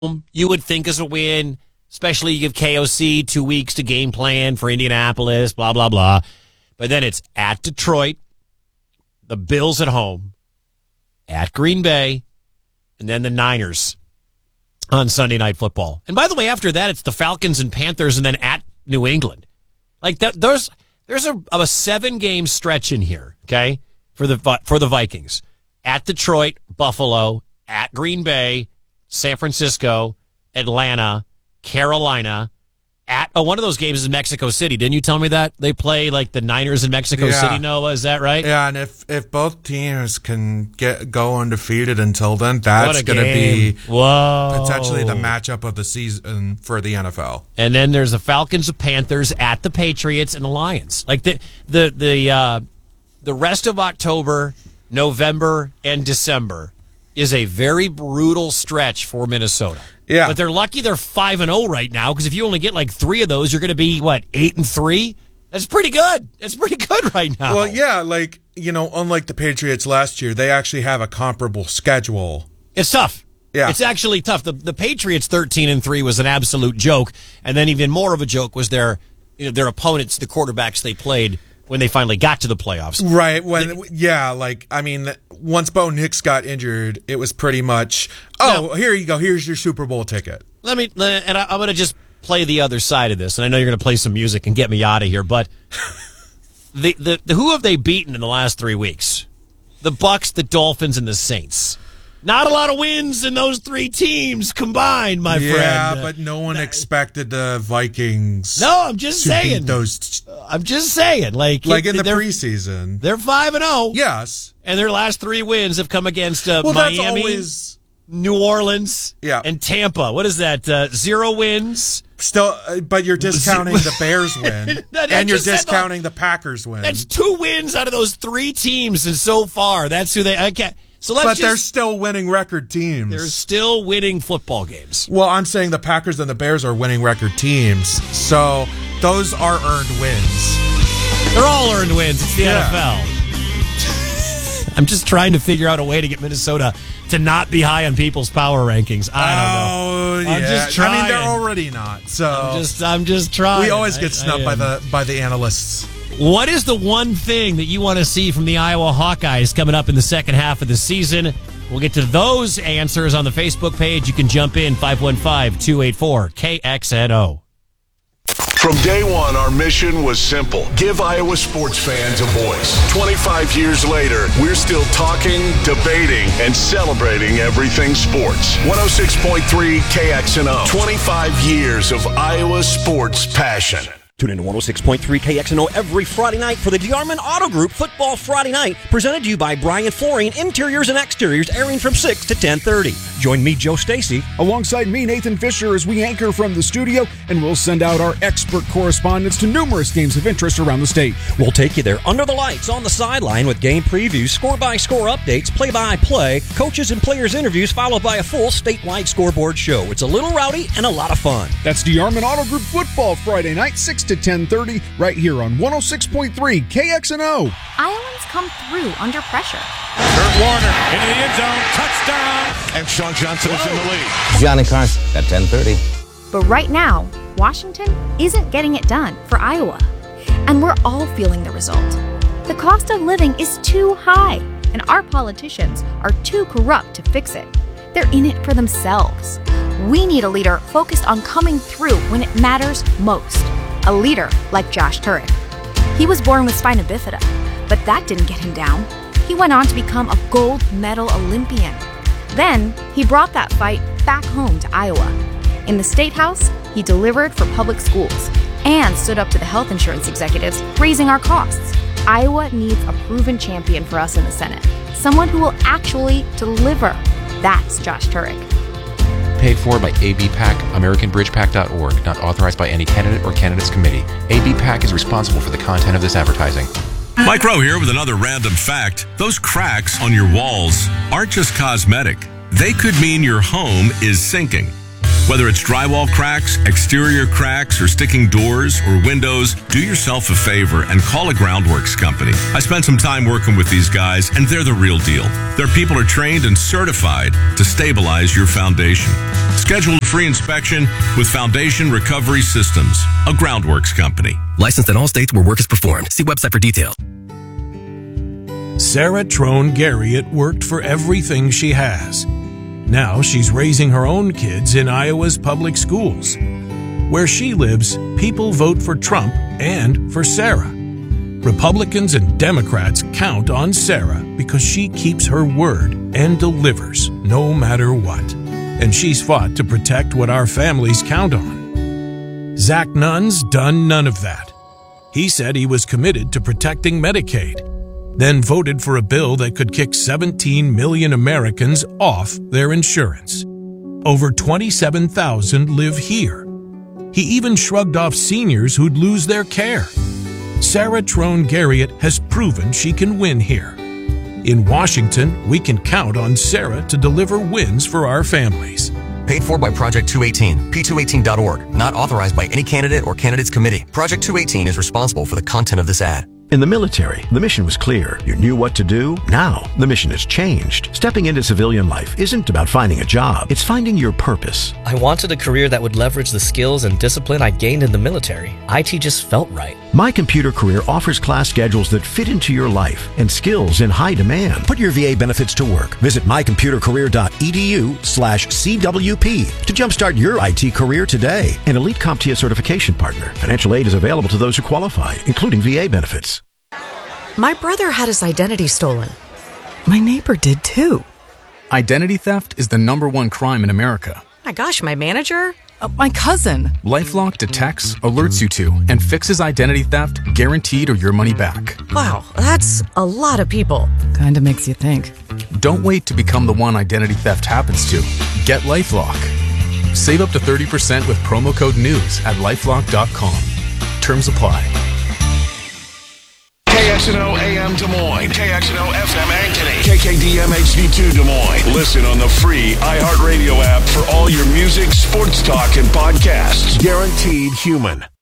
you would think is a win, especially you give KOC 2 weeks to game plan for Indianapolis, blah, blah, blah. But then it's at Detroit, the Bills at home, at Green Bay, and then the Niners on Sunday Night Football. And by the way, after that, it's the Falcons and Panthers, and then at New England. Like that, there's a 7-game stretch in here, okay, for the Vikings. At Detroit, Buffalo, at Green Bay, San Francisco, Atlanta, Carolina. One of those games is Mexico City. Didn't you tell me that? They play like the Niners in Mexico City, Noah. Is that right? Yeah, and if both teams can go undefeated until then, that's going to be potentially the matchup of the season for the NFL. And then there's the Falcons and Panthers at the Patriots and the Lions. Like the rest of October, November, and December is a very brutal stretch for Minnesota. Yeah. But they're lucky they're 5-0 right now, because if you only get like 3 of those, you're going to be, 8-3? That's pretty good. That's pretty good right now. Well, yeah, unlike the Patriots last year, they actually have a comparable schedule. It's tough. Yeah. It's actually tough. The Patriots 13-3 was an absolute joke, and then even more of a joke was their opponents, the quarterbacks they played when they finally got to the playoffs. Right. Once Bo Nix got injured, it was pretty much, here you go. Here's your Super Bowl ticket. I'm going to just play the other side of this, and I know you're going to play some music and get me out of here, but the who have they beaten in the last 3 weeks? The Bucs, the Dolphins, and the Saints. Not a lot of wins in those 3 teams combined, my friend. Yeah, but no one expected the Vikings. No, I'm just saying. I'm just saying. Like in the preseason. They're 5-0. Yes. And their last 3 wins have come against Miami, New Orleans, and Tampa. What is that? 0 wins. Still, but you're discounting the Bears win, and you're discounting the Packers win. That's 2 wins out of those 3 teams, and so far, that's who they. Okay. So they're still winning record teams. They're still winning football games. Well, I'm saying the Packers and the Bears are winning record teams. So those are earned wins. They're all earned wins. It's the NFL. I'm just trying to figure out a way to get Minnesota to not be high on people's power rankings. I don't know. I'm just trying. They're already not. So I'm just trying. We always get snubbed by the analysts. What is the one thing that you want to see from the Iowa Hawkeyes coming up in the second half of the season? We'll get to those answers on the Facebook page. You can jump in 515-284-KXNO. From day one, our mission was simple. Give Iowa sports fans a voice. 25 years later, we're still talking, debating, and celebrating everything sports. 106.3 KXNO. 25 years of Iowa sports passion. Tune in to 106.3 KXNO every Friday night for the DeArmond Auto Group Football Friday Night, presented to you by Bryant Flooring, Interiors and Exteriors, airing from 6 to 10:30. Join me, Joe Stacy, alongside me, Nathan Fisher, as we anchor from the studio, and we'll send out our expert correspondents to numerous games of interest around the state. We'll take you there under the lights, on the sideline, with game previews, score-by-score updates, play-by-play, coaches and players' interviews, followed by a full statewide scoreboard show. It's a little rowdy and a lot of fun. That's DeArmond Auto Group Football Friday night, 6 to 10:30, right here on 106.3 KXNO. Iowans come through under pressure. Kurt Warner into the end zone, touchdown, and Sean Johnson is in the lead. Johnny Carson at 10:30. But right now, Washington isn't getting it done for Iowa, and we're all feeling the result. The cost of living is too high, and our politicians are too corrupt to fix it. They're in it for themselves. We need a leader focused on coming through when it matters most. A leader like Josh Turek. He was born with spina bifida, but that didn't get him down. He went on to become a gold medal Olympian. Then, he brought that fight back home to Iowa. In the State House, he delivered for public schools and stood up to the health insurance executives, raising our costs. Iowa needs a proven champion for us in the Senate. Someone who will actually deliver. That's Josh Turek. Paid for by ABPAC, AmericanBridgePAC.org, not authorized by any candidate or candidates committee. ABPAC is responsible for the content of this advertising. Mike Rowe here with another random fact. Those cracks on your walls aren't just cosmetic. They could mean your home is sinking. Whether it's drywall cracks, exterior cracks, or sticking doors or windows, do yourself a favor and call a Groundworks company. I spent some time working with these guys, and they're the real deal. Their people are trained and certified to stabilize your foundation. Schedule a free inspection with Foundation Recovery Systems, a groundworks company. Licensed in all states where work is performed. See website for details. Sarah Trone Garriott worked for everything she has. Now she's raising her own kids in Iowa's public schools. Where she lives, people vote for Trump and for Sarah. Republicans and Democrats count on Sarah because she keeps her word and delivers no matter what. And she's fought to protect what our families count on. Zach Nunn's done none of that. He said he was committed to protecting Medicaid, then voted for a bill that could kick 17 million Americans off their insurance. Over 27,000 live here. He even shrugged off seniors who'd lose their care. Sarah Trone Garriott has proven she can win here. In Washington, we can count on Sarah to deliver wins for our families. Paid for by Project 218, p218.org. Not authorized by any candidate or candidates committee. Project 218 is responsible for the content of this ad. In the military, the mission was clear. You knew what to do. Now, the mission has changed. Stepping into civilian life isn't about finding a job. It's finding your purpose. I wanted a career that would leverage the skills and discipline I gained in the military. IT just felt right. My Computer Career offers class schedules that fit into your life and skills in high demand. Put your VA benefits to work. Visit mycomputercareer.edu/CWP to jumpstart your IT career today. An Elite CompTIA certification partner. Financial aid is available to those who qualify, including VA benefits. My brother had his identity stolen. My neighbor did too. Identity theft is the #1 crime in America. My gosh, my manager? My cousin. LifeLock detects, alerts you to, and fixes identity theft guaranteed or your money back. Wow, that's a lot of people. Kinda makes you think. Don't wait to become the one identity theft happens to. Get LifeLock. Save up to 30% with promo code NEWS at lifelock.com. Terms apply. KXNO AM Des Moines, KXNO FM Ankeny, KKDM HD2 Des Moines. Listen on the free iHeartRadio app for all your music, sports talk, and podcasts. Guaranteed human.